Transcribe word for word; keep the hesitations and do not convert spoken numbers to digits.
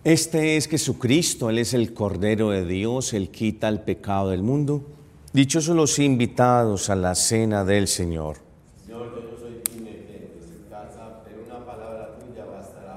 Este es Jesucristo, Él es el Cordero de Dios, Él quita el pecado del mundo. Dichosos los invitados a la cena del Señor. Señor, yo no soy quien me en casa, pero una palabra tuya bastará